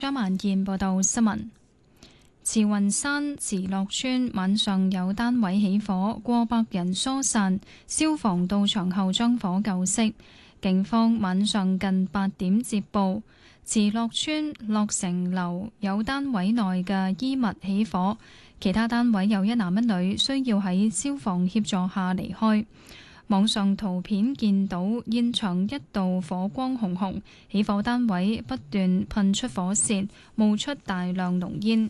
張萬燕報道新聞。慈雲山慈樂村晚上有單位起火，過百人疏散，消防到場後將火救熄。警方晚上近8點接報，慈樂村樂成樓有單位內嘅衣物起火，其他單位有一男一女需要喺消防協助下離開。網上圖片見到現場一度火光熊熊，起火單位不斷噴出火舌，冒出大量濃煙。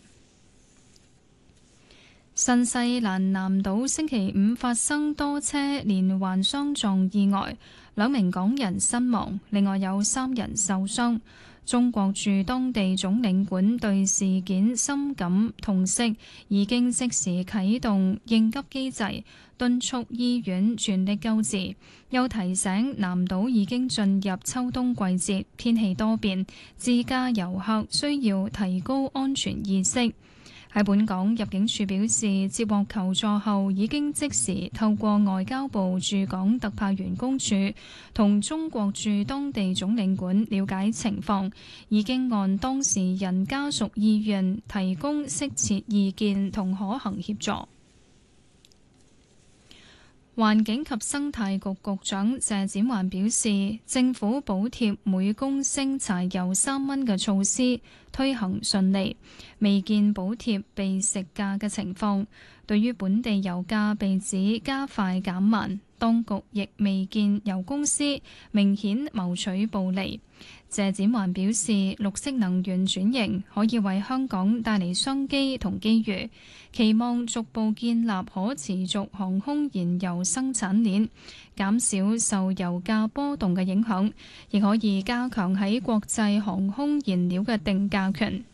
新西蘭南島星期五發生多車連環相撞意外，2名港人身亡，另外有3人受傷。中國駐當地總領館對事件深感痛惜，已經即時啟動應急機制，敦促醫院全力救治，又提醒南島已經進入秋冬季節，天氣多變，自駕遊客需要提高安全意識。喺本港入境處表示，接獲求助後已經即時透過外交部駐港特派員公署同中國駐當地總領館了解情況，已經按當事人家屬意願提供適切意見同可行協助。環境及生態局局長謝展寰表示，政府補貼每公升柴油3蚊嘅措施推行順利，未見補貼被食價嘅情況。對於本地油價被指加快減慢，當局亦未見油公司明顯謀取暴利。謝展寰表示，綠色能源轉型可以為香港帶嚟商機同機遇，期望逐步建立可持續航空燃油生產鏈，減少受油價波動嘅影響，亦可以加強喺國際航空燃料嘅定價權。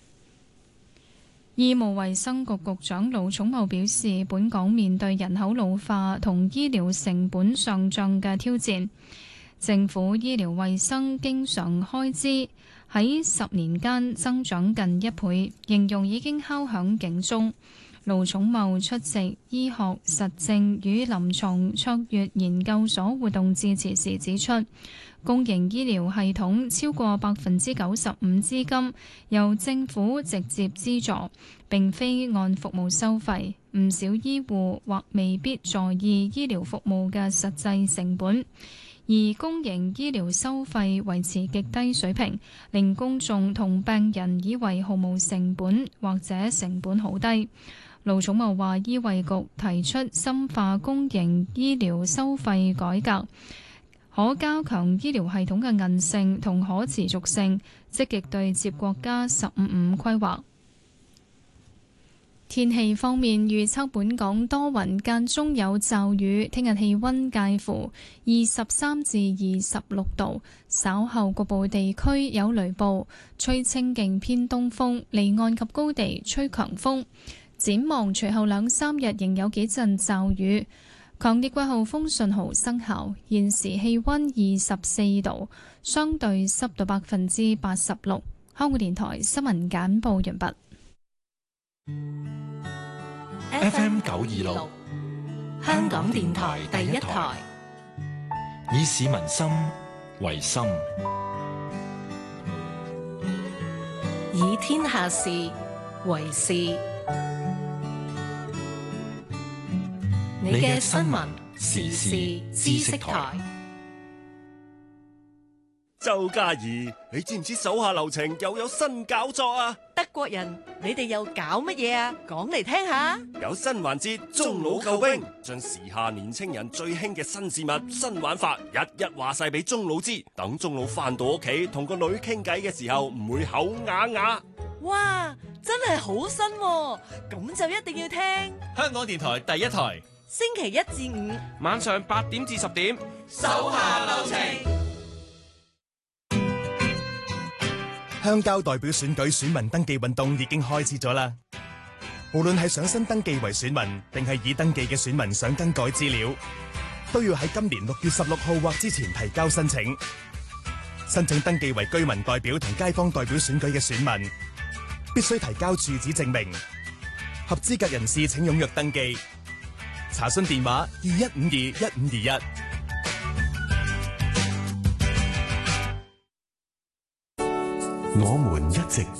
醫務衛生局局長盧寵茂表示，本港面對人口老化同醫療成本上漲嘅挑戰，政府醫療衛生經常開支喺10年間增長近1倍，形容已經敲響警鐘。盧寵茂出席醫學實證與臨床卓越研究所活動致辭時指出，公營醫療系統超過95%資金由政府直接資助，並非按服務收費，唔少醫護或未必在意醫療服務嘅實際成本。而公營醫療收費維持極低水平，令公眾同病人以為毫無成本或者成本好低。盧寵茂話，醫衛局提出深化公營醫療收費改革，可加強醫療系統嘅韌性同可持續性，積極對接國家15+5規劃。天氣方面，預測本港多雲間中有驟雨，聽日氣溫介乎23至26度，稍後局部地區有雷暴，吹清勁偏東風，離岸及高地吹強風。展望隨後2-3日仍有幾陣驟雨，強烈季候風信號生效。現時氣溫24度，相對濕度86%。香港電台新聞簡報完畢。 FM 926，香港電台第一台，以市民心為心， 以天下事為事。你嘅新聞時事知識台。 周嘉怡，你知唔知手下留情又有新搞作啊？ 德國人，你哋又搞乜嘢啊？講嚟聽下。 有新環節，中老救兵，將時下年青人最興嘅新事物、新玩法，一話晒俾中老知，等中老翻到屋企同個女傾偈嘅時候，唔會口啞啞。 哇，真係好新喎，咁就一定要聽。 香港電台第一台， 星期1至5 晚上8點至10點， 手下留情。 鄉郊代表選舉選民登記運動已經開始咗啦！無論係想新登記為選民，定係已登記嘅選民想更改資料，都要喺今年6月16號或之前提交申請。申請登記為居民代表同街坊代表選舉嘅選民，必須提交住址證明。合資格人士請踴躍登記。查詢電話21521521。 我們一直